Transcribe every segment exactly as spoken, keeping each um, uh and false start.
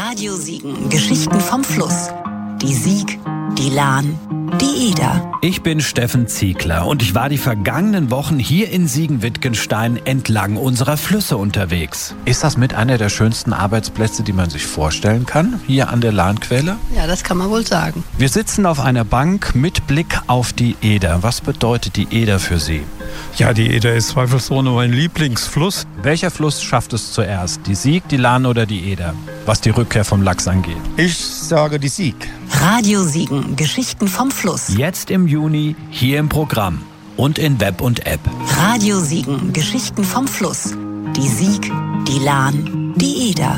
Radio Siegen. Geschichten vom Fluss. Die Sieg, die Lahn, die Eder. Ich bin Steffen Ziegler und ich war die vergangenen Wochen hier in Siegen-Wittgenstein entlang unserer Flüsse unterwegs. Ist das mit einer der schönsten Arbeitsplätze, die man sich vorstellen kann, hier an der Lahnquelle? Ja, das kann man wohl sagen. Wir sitzen auf einer Bank mit Blick auf die Eder. Was bedeutet die Eder für Sie? Ja, die Eder ist zweifelsohne mein Lieblingsfluss. Welcher Fluss schafft es zuerst? Die Sieg, die Lahn oder die Eder? Was die Rückkehr vom Lachs angeht. Ich sage die Sieg. Radio Siegen. Geschichten vom Fluss. Jetzt im Juni hier im Programm und in Web und App. Radio Siegen. Geschichten vom Fluss. Die Sieg, die Lahn, die Eder.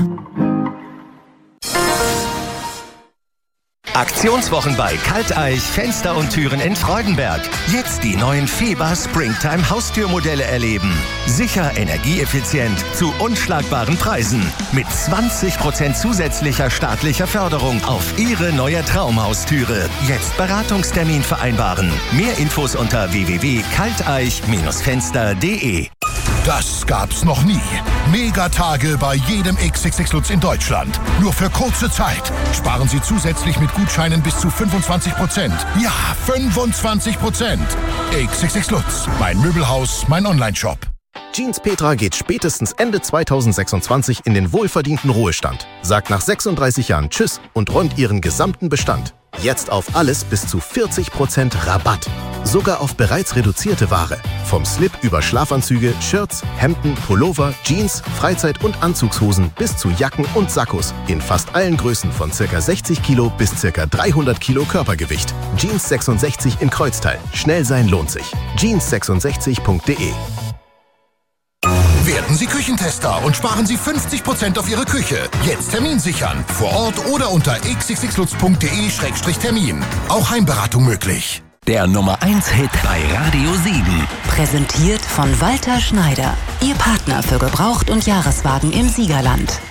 Aktionswochen bei Kalteich Fenster und Türen in Freudenberg. Jetzt die neuen Feber Springtime Haustürmodelle erleben. Sicher, energieeffizient, zu unschlagbaren Preisen. Mit zwanzig Prozent zusätzlicher staatlicher Förderung auf Ihre neue Traumhaustüre. Jetzt Beratungstermin vereinbaren. Mehr Infos unter w w w punkt kalteich Fenster punkt de. Das gab's noch nie. Megatage bei jedem X X X Lutz in Deutschland. Nur für kurze Zeit. Sparen Sie zusätzlich mit Gutscheinen bis zu fünfundzwanzig Prozent. Ja, fünfundzwanzig Prozent. X X X Lutz. Mein Möbelhaus, mein Onlineshop. Jeans Petra geht spätestens Ende zweitausendsechsundzwanzig in den wohlverdienten Ruhestand. Sagt nach sechsunddreißig Jahren Tschüss und räumt ihren gesamten Bestand. Jetzt auf alles bis zu vierzig Prozent Rabatt. Sogar auf bereits reduzierte Ware. Vom Slip über Schlafanzüge, Shirts, Hemden, Pullover, Jeans, Freizeit- und Anzugshosen bis zu Jacken und Sakkos. In fast allen Größen von ca. sechzig Kilo bis ca. dreihundert Kilo Körpergewicht. Jeans sechsundsechzig in Kreuzteil. Schnell sein lohnt sich. jeans sechsundsechzig punkt de. Werden Sie Küchentester und sparen Sie fünfzig Prozent auf Ihre Küche. Jetzt Termin sichern. Vor Ort oder unter x x x lutz punkt de Schrägstrich Termin. Auch Heimberatung möglich. Der Nummer eins Hit bei Radio Siegen. Präsentiert von Walter Schneider. Ihr Partner für Gebraucht- und Jahreswagen im Siegerland.